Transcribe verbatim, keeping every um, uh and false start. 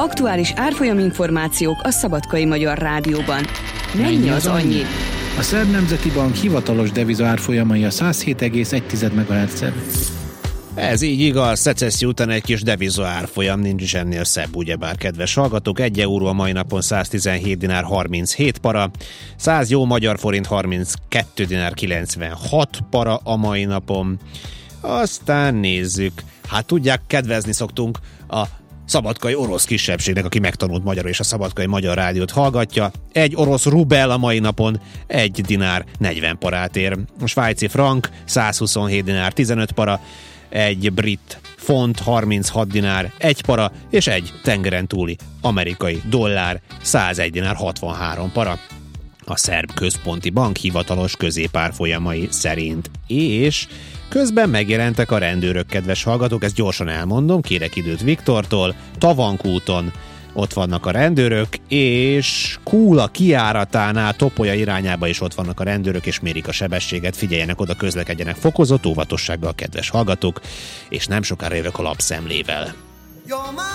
Aktuális árfolyam információk a Szabadkai Magyar Rádióban. Mennyi az annyi? A Szerb Nemzeti Bank hivatalos deviza árfolyamai a száz hét egész egy megahertz. Ez így igaz, szecesszió után egy kis deviza árfolyam, nincs is ennél szebb, ugyebár, kedves hallgatók. Egy euró a mai napon száztizenhét dinár harminchét para, száz jó magyar forint harminckettő dinár kilencvenhat para a mai napon. Aztán nézzük, hát tudják, kedvezni szoktunk a szabadkai orosz kisebbségnek, aki megtanult magyarul és a Szabadkai Magyar Rádiót hallgatja. Egy orosz rubel a mai napon egy dinár negyven parát ér. A svájci frank százhuszonhét dinár tizenöt para, egy brit font harminchat dinár egy para, és egy tengeren túli amerikai dollár százegy dinár hatvanhárom para. A Szerb Központi Bank hivatalos középárfolyamai szerint. És közben megjelentek a rendőrök, kedves hallgatók, ezt gyorsan elmondom, kérek időt Viktortól. Tavankúton ott vannak a rendőrök, és Kúla kijáratánál Topolya irányába is ott vannak a rendőrök, és mérik a sebességet, figyeljenek oda, közlekedjenek fokozott óvatossággal, kedves hallgatók, és nem sokára jövök a lapszemlével.